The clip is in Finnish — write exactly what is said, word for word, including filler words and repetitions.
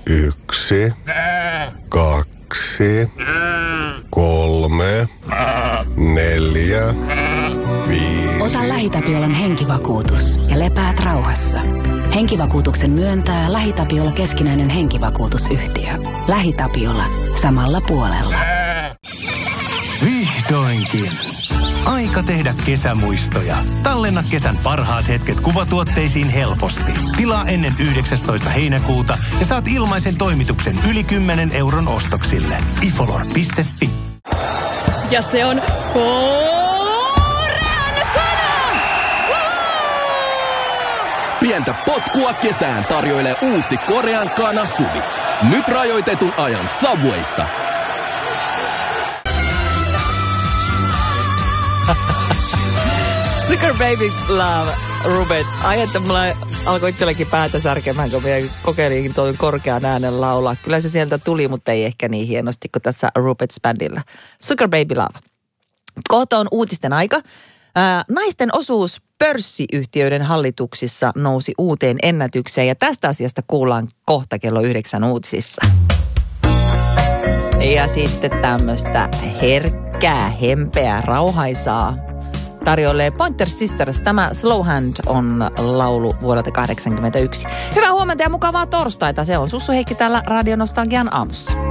Yksi, kaksi, kolme, neljä, viisi. Ota LähiTapiolan henkivakuutus ja lepäät rauhassa. Henkivakuutuksen myöntää LähiTapiola keskinäinen henkivakuutusyhtiö. LähiTapiola. Samalla puolella. Vihdoinkin. Aika tehdä kesämuistoja. Tallenna kesän parhaat hetket kuvatuotteisiin helposti. Tilaa ennen yhdeksästoista heinäkuuta ja saat ilmaisen toimituksen yli kymmenen euron ostoksille. ifolor piste fi. Ja se on Korean kana! Pientä potkua kesään tarjoilee uusi Korean kana Subi. Nyt rajoitetun ajan Subwaysta. Sugar Baby Love, Rubets. Ai, että mulla alkoi itsellekin päätä särkemään, kun minä kokeilin tuon korkean äänen laulaa. Kyllä se sieltä tuli, mutta ei ehkä niin hienosti kuin tässä Rubets-bändillä. Sugar Baby Love. Kohta on uutisten aika. Ää, naisten osuus pörssiyhtiöiden hallituksissa nousi uuteen ennätykseen ja tästä asiasta kuullaan kohta kello yhdeksän uutisissa. Ja sitten tämmöistä herkkää, hempeää, rauhaisaa tarjoilee Pointer Sisters. Tämä Slow Hand on laulu vuodelta kahdeksankymmentäyksi. Hyvää huomenta ja mukavaa torstaita. Se on Sussu Heikki täällä Radio Nostalgian aamussa.